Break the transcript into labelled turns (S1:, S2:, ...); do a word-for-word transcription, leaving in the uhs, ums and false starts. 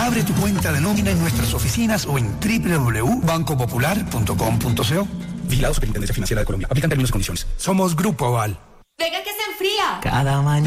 S1: Abre tu cuenta de nómina en nuestras oficinas o en doble u doble u doble u punto banco popular punto com punto co. Vigilado Superintendencia Financiera de Colombia. Aplican términos y condiciones. Somos Grupo Aval.
S2: Venga que se enfría.
S3: Cada mañana